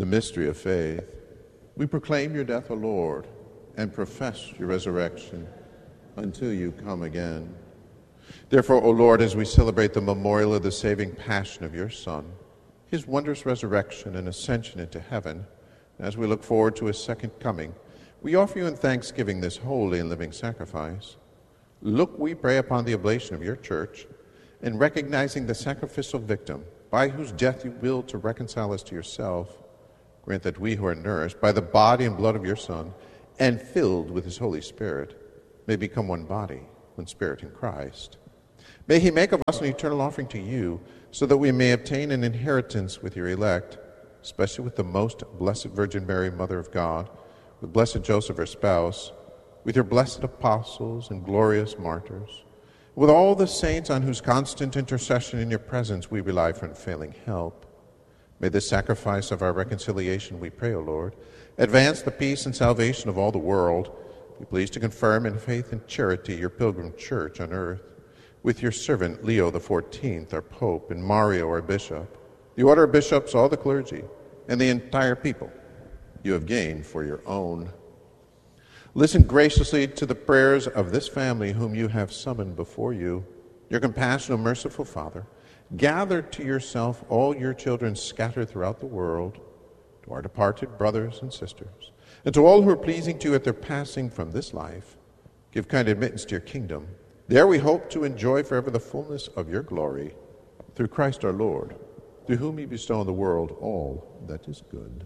The mystery of faith. We proclaim your death, O Lord, and profess your resurrection until you come again. Therefore, O Lord, as we celebrate the memorial of the saving passion of your Son, his wondrous resurrection and ascension into heaven, and as we look forward to his second coming, we offer you in thanksgiving this holy and living sacrifice. Look, we pray, upon the oblation of your church, and recognizing the sacrificial victim, by whose death you willed to reconcile us to yourself, grant that we who are nourished by the body and blood of your Son, and filled with his Holy Spirit, may become one body, one spirit in Christ. May he make of us an eternal offering to you, so that we may obtain an inheritance with your elect, especially with the most blessed Virgin Mary, Mother of God, with blessed Joseph, her spouse, with your blessed apostles and glorious martyrs, with all the saints on whose constant intercession in your presence we rely for unfailing help. May the sacrifice of our reconciliation, we pray, O Lord, advance the peace and salvation of all the world. Be pleased to confirm in faith and charity your pilgrim church on earth, with your servant Leo XIV, our Pope, and Mario, our Bishop, the order of bishops, all the clergy, and the entire people you have gained for your own. Listen graciously to the prayers of this family whom you have summoned before you. Your compassionate, merciful Father, gather to yourself all your children scattered throughout the world, to our departed brothers and sisters, and to all who are pleasing to you at their passing from this life. Give kind admittance to your kingdom. There we hope to enjoy forever the fullness of your glory, through Christ our Lord, through whom you bestow on the world all that is good.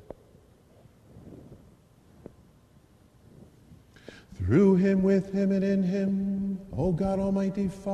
Through him, with him, and in him, O God, Almighty Father,